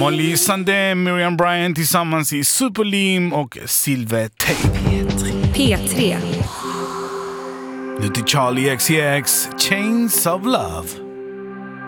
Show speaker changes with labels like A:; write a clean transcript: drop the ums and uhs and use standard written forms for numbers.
A: Molly Sandé, Miriam Bryant tillsammans i Superlim och Silver Tape.
B: P3.
A: Nu till Charlie XCX, Chains of Love.